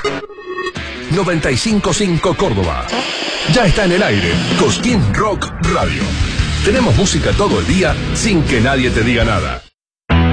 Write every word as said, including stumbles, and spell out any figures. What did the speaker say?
noventa y cinco punto cinco Córdoba. Ya está en el aire Cosquín Rock Radio. Tenemos música todo el día sin que nadie te diga nada.